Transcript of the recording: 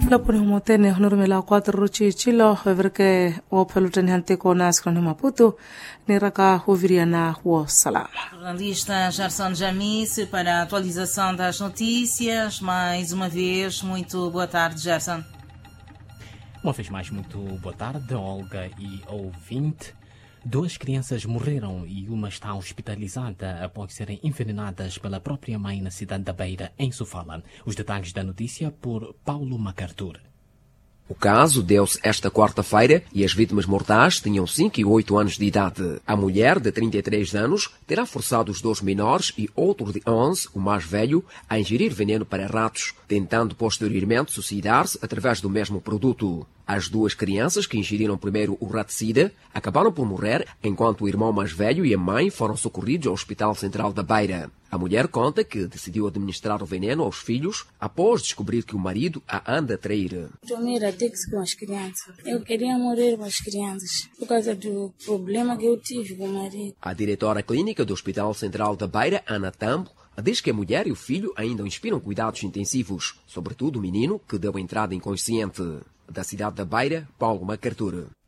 Lapone humotene honormela 4 ruchi chilo everke o pelutani hante ko naskrani Maputo niraka hoviriana wo salama. Jornalista Gerson Jamis para a atualização das notícias. Mais uma vez, muito boa tarde, Gerson. Uma vez mais, muito boa tarde, Olga e ouvinte. 2 crianças morreram e uma está hospitalizada após serem envenenadas pela própria mãe na cidade da Beira, em Sofala. Os detalhes da notícia por Paulo MacArthur. O caso deu-se esta quarta-feira e as vítimas mortais tinham 5 e 8 anos de idade. A mulher, de 33 anos, terá forçado os 2 menores e outro de 11, o mais velho, a ingerir veneno para ratos, tentando posteriormente suicidar-se através do mesmo produto. As 2 crianças que ingeriram primeiro o raticida acabaram por morrer, enquanto o irmão mais velho e a mãe foram socorridos ao Hospital Central da Beira. A mulher conta que decidiu administrar o veneno aos filhos após descobrir que o marido a anda a trair. Tomei Ratex com as crianças. Eu queria morrer com as crianças por causa do problema que eu tive com o marido. A diretora clínica do Hospital Central da Beira, Ana Tambo, diz que a mulher e o filho ainda inspiram cuidados intensivos, sobretudo o menino, que deu entrada inconsciente. Da cidade da Beira, Paulo MacArthur.